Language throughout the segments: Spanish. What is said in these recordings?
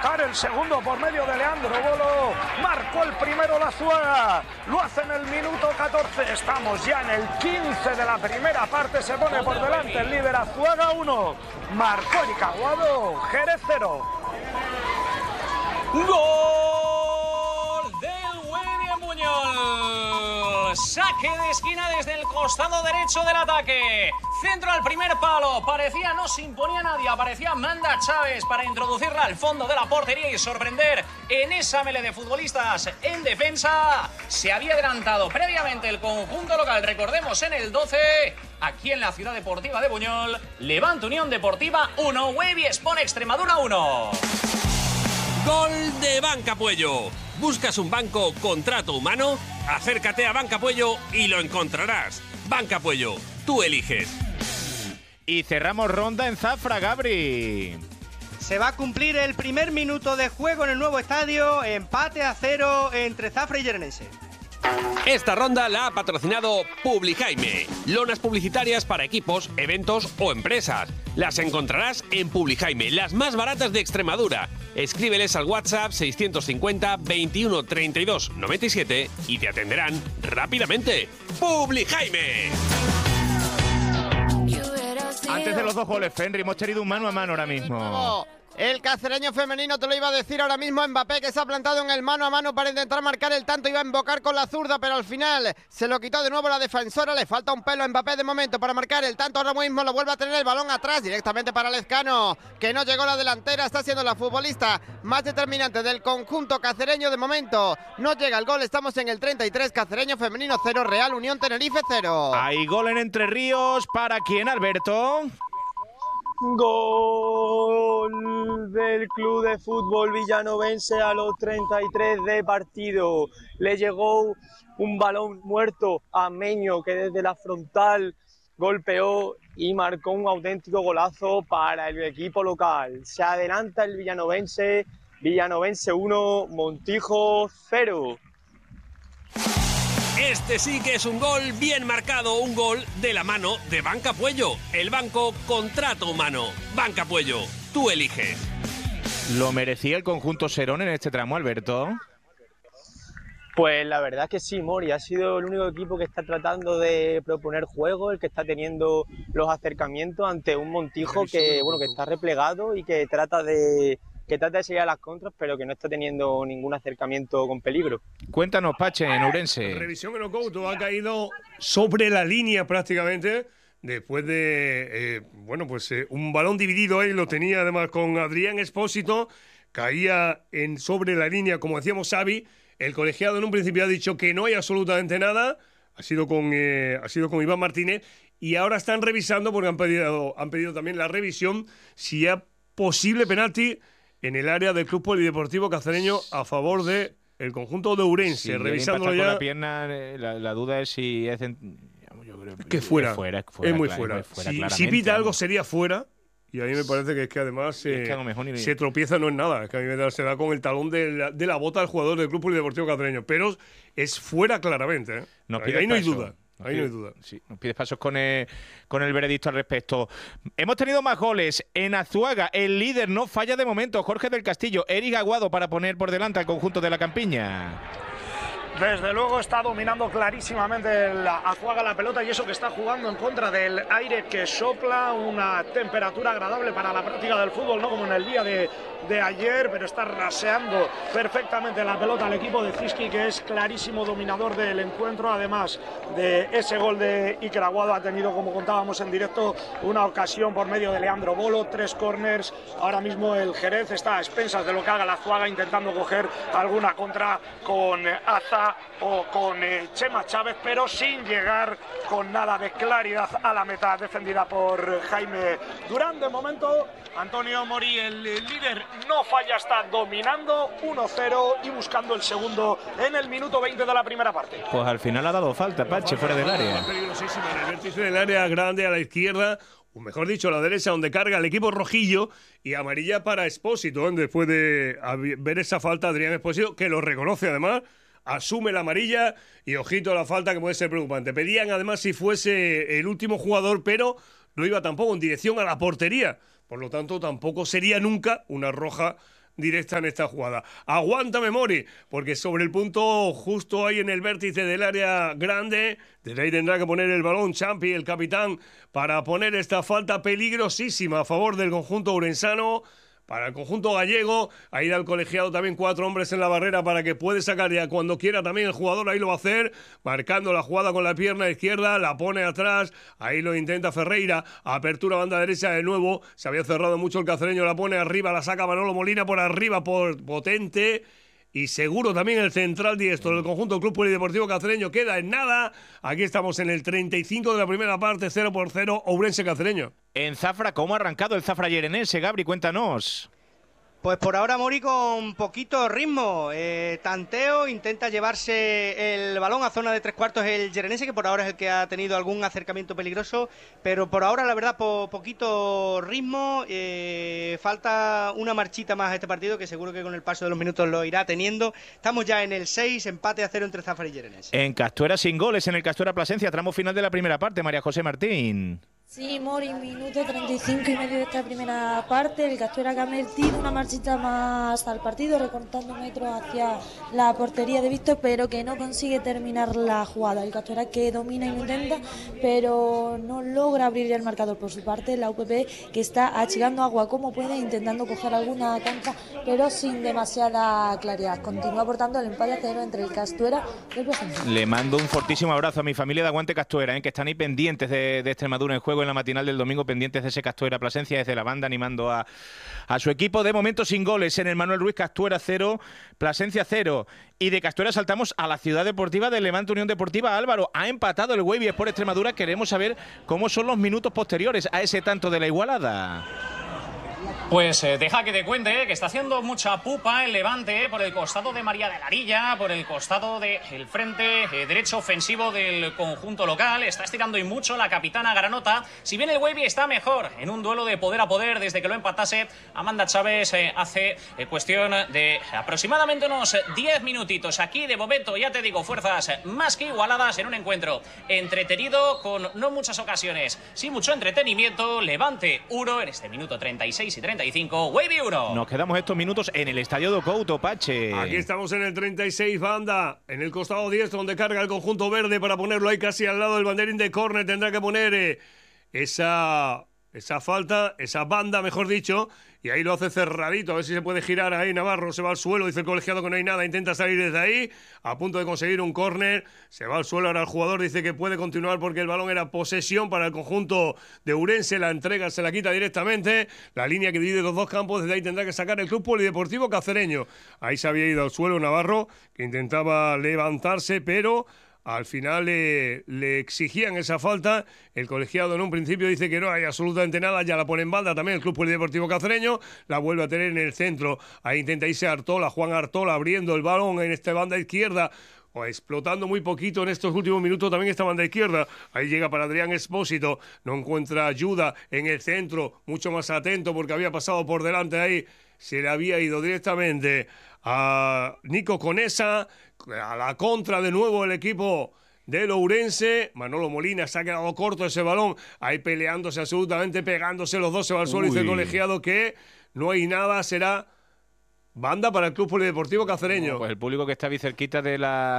anotar el segundo por medio de Leandro Bolo. Marcó el primero la Azuaga. Lo hace en el minuto 14. Estamos ya en el 15 de la primera parte. Se pone por delante el líder Azuaga 1. Marcó Eric Aguado. Jerez 0. ¡Gol del William Buñol! Saque de esquina desde el costado derecho del ataque. Centro al primer palo. Parecía no se imponía nadie. Aparecía Amanda Chávez para introducirla al fondo de la portería y sorprender en esa melee de futbolistas en defensa. Se había adelantado previamente el conjunto local. Recordemos en el 12, aquí en la Ciudad Deportiva de Buñol. Levante Unión Deportiva 1, Wavy Sport Extremadura 1. Gol de Banca Puello. ¿Buscas un banco contrato humano? Acércate a Banca Puello y lo encontrarás. Banca Puello, tú eliges. Y cerramos ronda en Zafra, Gabri. Se va a cumplir el primer minuto de juego en el nuevo estadio. Empate a 0 entre Zafra y Llerenense. Esta ronda la ha patrocinado Publijaime. Lonas publicitarias para equipos, eventos o empresas. Las encontrarás en Publijaime, las más baratas de Extremadura. Escríbeles al WhatsApp 650 21 32 97 y te atenderán rápidamente. Publijaime. Antes de los dos goles, Fenry, hemos tenido un mano a mano ahora mismo. El cacereño femenino, te lo iba a decir ahora mismo, Mbappé, que se ha plantado en el mano a mano para intentar marcar el tanto, iba a invocar con la zurda, pero al final se lo quitó de nuevo la defensora. Le falta un pelo a Mbappé de momento para marcar el tanto. Ahora mismo lo vuelve a tener el balón atrás directamente para Lezcano, que no llegó a la delantera. Está siendo la futbolista más determinante del conjunto cacereño de momento. No llega el gol, estamos en el 33, cacereño femenino 0, Real Unión Tenerife 0. Hay gol en Entre Ríos, ¿para quién, Alberto? Gol del Club de Fútbol Villanovense a los 33 de partido. Le llegó un balón muerto a Meño, que desde la frontal golpeó y marcó un auténtico golazo para el equipo local. Se adelanta el Villanovense 1, Montijo 0. Este sí que es un gol bien marcado, un gol de la mano de Banca Puello. El banco contrato humano. Banca Puello, tú eliges. ¿Lo merecía el conjunto Serón en este tramo, Alberto? Pues la verdad es que sí, Mori. Ha sido el único equipo que está tratando de proponer juego, el que está teniendo los acercamientos ante un Montijo que está replegado y que trata de seguir a las contras, pero que no está teniendo ningún acercamiento con peligro. Cuéntanos, Pache, en Ourense. Revisión en Ocouto ha caído sobre la línea prácticamente, después de un balón dividido ahí, lo tenía además con Adrián Espósito, caía sobre la línea, como decíamos Xavi. El colegiado en un principio ha dicho que no hay absolutamente nada, ha sido con Iván Martínez, y ahora están revisando, porque han pedido también la revisión, si hay posible penalti en el área del Club Polideportivo Cacereño a favor de el conjunto de Ourense. Sí, revisándolo ya. Con la pierna, la duda es si es... Yo creo que fuera. Es muy fuera. Si pita algo sería fuera. Y a mí me parece que es que además se tropieza, no es nada. Es que a mí se da con el talón de la bota del jugador del Club Polideportivo Cacereño. Pero es fuera claramente. Ahí no hay duda. Ahí no hay duda. Sí, nos pides pasos con el veredicto al respecto. Hemos tenido más goles. En Azuaga, el líder no falla de momento. Jorge del Castillo, Eric Aguado para poner por delante al conjunto de la Campiña. Desde luego está dominando clarísimamente el Azuaga la pelota, y eso que está jugando en contra del aire que sopla, una temperatura agradable para la práctica del fútbol, no como en el día de ayer, pero está raseando perfectamente la pelota al equipo de Ziski, que es clarísimo dominador del encuentro. Además de ese gol de Iker Aguado, ha tenido, como contábamos en directo, una ocasión por medio de Leandro Bolo, 3 córners. Ahora mismo el Jerez está a expensas de lo que haga la Azuaga, intentando coger alguna contra con Aza o con Chema Chávez, pero sin llegar con nada de claridad a la meta defendida por Jaime Durán. De momento, Antonio Mori, el líder, no falla, está dominando 1-0 y buscando el segundo en el minuto 20 de la primera parte. Pues al final ha dado falta, Pache, fuera del área. Peligrosísima en el vértice del área grande a la izquierda, o mejor dicho, a la derecha, donde carga el equipo rojillo, y amarilla para Espósito, después de ver esa falta, Adrián Espósito, que lo reconoce además, asume la amarilla y ojito a la falta, que puede ser preocupante. Pedían además si fuese el último jugador, pero no iba tampoco en dirección a la portería. Por lo tanto, tampoco sería nunca una roja directa en esta jugada. Aguántame, Mori, porque sobre el punto justo ahí en el vértice del área grande, desde ahí tendrá que poner el balón Champi, el capitán, para poner esta falta peligrosísima a favor del conjunto urensano. Para el conjunto gallego, ahí da el colegiado también 4 hombres en la barrera para que puede sacar ya cuando quiera también el jugador, ahí lo va a hacer, marcando la jugada con la pierna izquierda, la pone atrás, ahí lo intenta Ferreira, apertura banda derecha de nuevo, se había cerrado mucho el cacereño, la pone arriba, la saca Manolo Molina por arriba, por potente, y seguro también el central diestro del conjunto Club Polideportivo Cacereño queda en nada. Aquí estamos en el 35 de la primera parte, 0-0, Ourense Cacereño. En Zafra, ¿cómo ha arrancado el Zafra Yerenense? Gabri, cuéntanos. Pues por ahora Mori con poquito ritmo, tanteo, intenta llevarse el balón a zona de 3/4 el Yerenense, que por ahora es el que ha tenido algún acercamiento peligroso, pero por ahora la verdad poquito ritmo, falta una marchita más a este partido que seguro que con el paso de los minutos lo irá teniendo. Estamos ya en el 6, empate a 0 entre Zafra y Yerenense. En Castuera sin goles, en el Castuera Plasencia, tramo final de la primera parte, María José Martín. Sí, Mori, minuto 35 y medio de esta primera parte. El Castuera que ha metido una marchita más al partido, recortando metros hacia la portería de Víctor, pero que no consigue terminar la jugada. El Castuera que domina y lo intenta, pero no logra abrir ya el marcador. Por su parte, la UPP que está achicando agua como puede, intentando coger alguna cancha, pero sin demasiada claridad. Continúa aportando el empate a 0 entre el Castuera y el Plasencia. Le mando un fortísimo abrazo a mi familia de Aguante Castuera, que están ahí pendientes de Extremadura en juego en la matinal del domingo, pendientes de ese Castuera Plasencia, desde la banda animando a su equipo. De momento sin goles en el Manuel Ruiz, Castuera 0, Plasencia 0. Y de Castuera saltamos a la ciudad deportiva de Levante Unión Deportiva. Álvaro, ha empatado el Wavy Sport Extremadura. Queremos saber cómo son los minutos posteriores a ese tanto de la igualada. Pues deja que te cuente que está haciendo mucha pupa el Levante por el costado de María de la Arilla, por el costado del frente derecho ofensivo del conjunto local. Está estirando y mucho la capitana Granota. Si bien el Wavy está mejor en un duelo de poder a poder desde que lo empatase Amanda Chávez hace cuestión de aproximadamente unos 10 minutitos. Aquí de momento, ya te digo, fuerzas más que igualadas en un encuentro entretenido con no muchas ocasiones, sí mucho entretenimiento. Levante 1 en este minuto 36 y 35, Wavy 1. Nos quedamos estos minutos en el estadio do Couto, Pache. Aquí estamos en el 36, banda, en el costado 10, donde carga el conjunto verde para ponerlo ahí casi al lado del banderín de córner. Tendrá que poner esa falta, esa banda, mejor dicho, y ahí lo hace cerradito, a ver si se puede girar ahí. Navarro se va al suelo, dice el colegiado que no hay nada, intenta salir desde ahí, a punto de conseguir un córner, se va al suelo, ahora el jugador dice que puede continuar porque el balón era posesión para el conjunto de Ourense, la entrega, se la quita directamente, la línea que divide los dos campos, desde ahí tendrá que sacar el Club Polideportivo Cacereño. Ahí se había ido al suelo Navarro, que intentaba levantarse, pero al final le exigían esa falta. El colegiado en un principio dice que no hay absolutamente nada, ya la pone en banda también el Club Polideportivo Cacereño, la vuelve a tener en el centro, ahí intenta irse Artola, Juan Artola abriendo el balón en esta banda izquierda, o explotando muy poquito en estos últimos minutos también esta banda izquierda. Ahí llega para Adrián Espósito, no encuentra ayuda en el centro, mucho más atento porque había pasado por delante ahí, se le había ido directamente a Nico Conesa, a la contra de nuevo el equipo del Ourense. Manolo Molina se ha quedado corto ese balón, ahí peleándose absolutamente, pegándose los dos, se va al suelo y dice el colegiado que no hay nada, será banda para el Club Polideportivo Cacereño. No, pues el público que está bien cerquita de la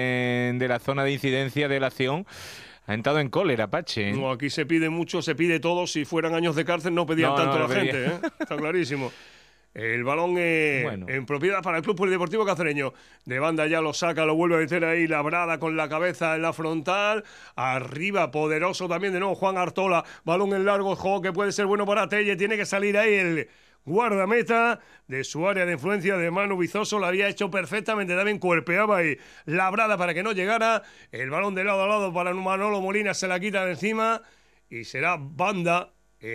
zona de incidencia de la acción ha entrado en cólera, Pache. No, aquí se pide mucho, se pide todo. Si fueran años de cárcel no pedían tanto la gente, ¿eh? Está clarísimo. El balón en propiedad para el Club Polideportivo Cacereño. De banda ya lo saca, lo vuelve a meter ahí Labrada con la cabeza en la frontal. Arriba, poderoso también de nuevo Juan Artola. Balón en largo, juego que puede ser bueno para Telle. Tiene que salir ahí el guardameta de su área de influencia de Manu Vizoso. Lo había hecho perfectamente, también cuerpeaba ahí Labrada para que no llegara. El balón de lado a lado para Manolo Molina, se la quita de encima y será banda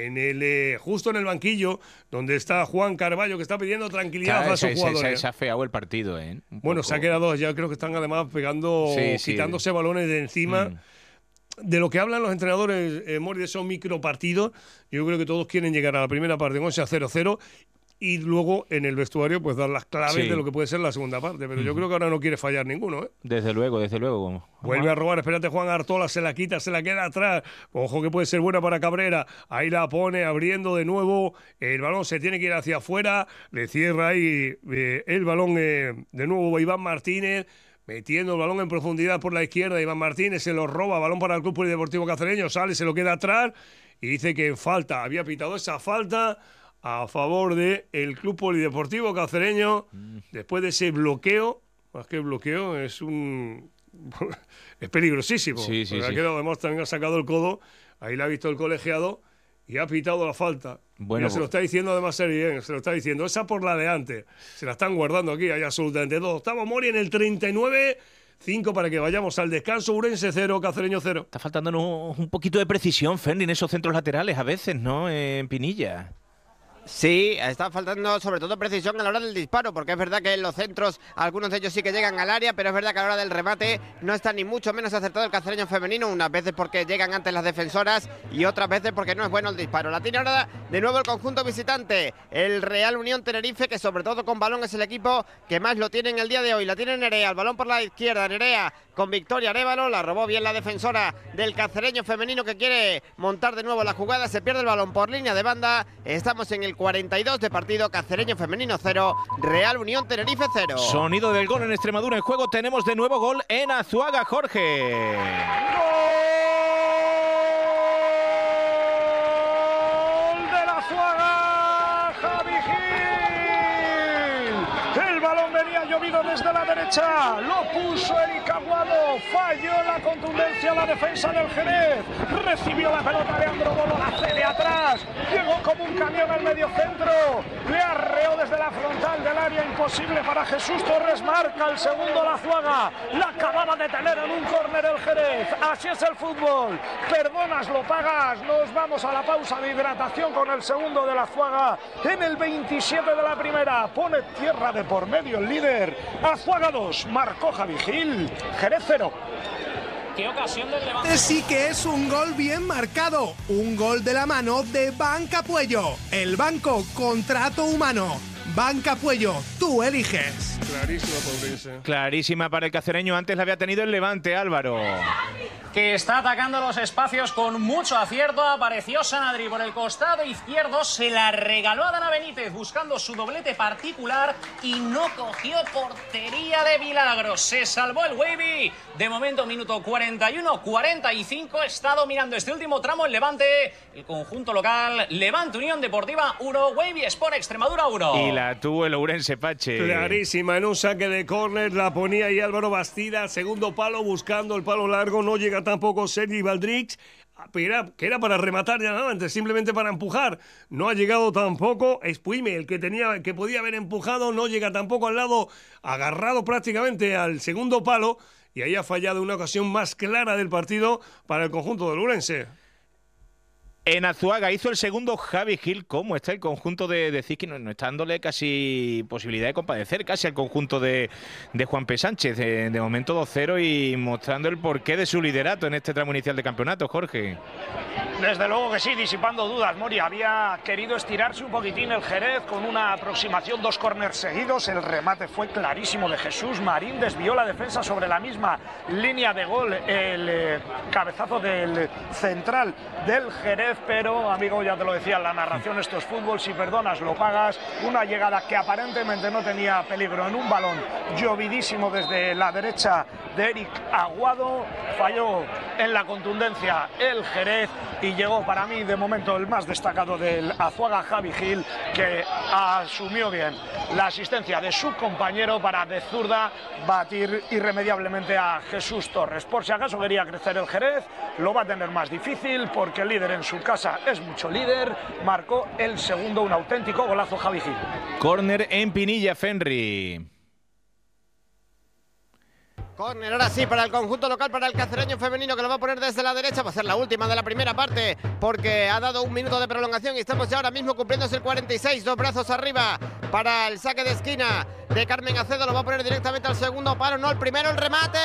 justo en el banquillo donde está Juan Carballo, que está pidiendo tranquilidad a sus jugadores. Se ha feado el partido, Bueno, se ha quedado, ya creo que están además pegando, quitándose balones de encima. De lo que hablan los entrenadores, Mori, de esos micropartidos, yo creo que todos quieren llegar a la primera parte con ese 0-0 y luego en el vestuario pues dar las claves de lo que puede ser la segunda parte. Pero yo creo que ahora no quiere fallar ninguno, ¿eh? Desde luego. Vuelve a robar, espérate, Juan Artola, se la quita, se la queda atrás. Ojo que puede ser buena para Cabrera. Ahí la pone, abriendo de nuevo. El balón se tiene que ir hacia afuera. Le cierra ahí el balón de nuevo Iván Martínez. Metiendo el balón en profundidad por la izquierda. Iván Martínez se lo roba, balón para el Club Polideportivo Cacereño. Sale, se lo queda atrás. Y dice que en falta, había pitado esa falta a favor del Club Polideportivo Cacereño, después de ese bloqueo. Más que bloqueo, es peligrosísimo. Sí. Ha quedado, además también ha sacado el codo, ahí le ha visto el colegiado y ha pitado la falta. Bueno, se lo está diciendo además bien, se lo está diciendo. Esa por la de antes, se la están guardando aquí, hay absolutamente todo. Estamos Mori en el 39-5 para que vayamos al descanso. Urense 0, Cacereño 0. Está faltándonos un poquito de precisión, Ferni, en esos centros laterales a veces, ¿no? En Pinilla. Sí, está faltando sobre todo precisión a la hora del disparo, porque es verdad que en los centros algunos de ellos sí que llegan al área, pero es verdad que a la hora del remate no está ni mucho menos acertado el Cacereño femenino, unas veces porque llegan antes las defensoras y otras veces porque no es bueno el disparo. La tiene ahora de nuevo el conjunto visitante, el Real Unión Tenerife, que sobre todo con balón es el equipo que más lo tiene en el día de hoy. La tiene Nerea, el balón por la izquierda, Nerea con Victoria Arévalo, la robó bien la defensora del Cacereño femenino que quiere montar de nuevo la jugada, se pierde el balón por línea de banda. Estamos en el 42 de partido, Cacereño femenino 0, Real Unión Tenerife 0. Sonido del gol en Extremadura en juego, tenemos de nuevo gol en Azuaga, Jorge. ¡Gol de la Azuaga! ¡Javi Gil! El balón venía llovido desde la derecha, lo puso Eric Aguado, falló la contundencia la defensa del Jerez, recibió la pelota Leandro Bolo, la cede atrás, llegó como un camión al medio centro, le arreó desde la frontal del área, imposible para Jesús Torres, marca el segundo la Azuaga, la acababa de tener en un córner el Jerez. Así es el fútbol, perdonas, lo pagas. Nos vamos a la pausa de hidratación con el segundo de la Azuaga en el 27 de la primera, pone tierra de por medio el líder. Azuaga 2, marcó Javi Gil, Jerez 0. Qué ocasión del Levante. Sí que es un gol bien marcado, un gol de la mano de Banca Puello, el banco contrato humano. Banca Puello, tú eliges. Clarísima para Urense. Clarísima para el cacereño, antes la había tenido el Levante, Álvaro. Que está atacando los espacios con mucho acierto. Apareció Sanadri por el costado izquierdo, se la regaló a Dana Benítez buscando su doblete particular y no cogió portería de milagro. Se salvó el Wavy. De momento, minuto 41-45. Está dominando este último tramo el Levante. El conjunto local, Levante Unión Deportiva 1, Wavy Sport Extremadura 1. Y la tuvo el Ourense, Pache. Clarísima, en un saque de córner la ponía ahí Álvaro Bastida, segundo palo, buscando el palo largo, no llega tampoco Sergi Valdrix, que era para rematar ya antes, simplemente para empujar. No ha llegado tampoco Espuime, el que podía haber empujado, no llega tampoco al lado, agarrado prácticamente al segundo palo, y ahí ha fallado una ocasión más clara del partido para el conjunto del Ourense. En Azuaga hizo el segundo Javi Gil. ¿Cómo está el conjunto de Zizki? No está dándole casi posibilidad de compadecer casi al conjunto de Juan P. Sánchez. De momento 2-0 y mostrando el porqué de su liderato en este tramo inicial de campeonato, Jorge. Desde luego que sí, disipando dudas, Mori. Había querido estirarse un poquitín el Jerez con una aproximación, 2 córners seguidos. El remate fue clarísimo de Jesús Marín, desvió la defensa sobre la misma línea de gol. El cabezazo del central del Jerez, pero, amigo, ya te lo decía en la narración, esto es fútbol, si perdonas lo pagas. Una llegada que aparentemente no tenía peligro en un balón llovidísimo desde la derecha de Eric Aguado, falló en la contundencia el Jerez y llegó para mí de momento el más destacado del Azuaga, Javi Gil, que asumió bien la asistencia de su compañero para de zurda batir irremediablemente a Jesús Torres. Por si acaso quería crecer el Jerez, lo va a tener más difícil porque el líder en su casa es mucho líder. Marcó el segundo, un auténtico golazo Javi Gil. Córner en Pinilla, Fenri. Córner ahora sí para el conjunto local, para el cacereño femenino, que lo va a poner desde la derecha. Va a ser la última de la primera parte porque ha dado un minuto de prolongación y estamos ya ahora mismo cumpliéndose el 46. 2 brazos arriba para el saque de esquina de Carmen Acedo. Lo va a poner directamente al segundo palo, no al primero. El remate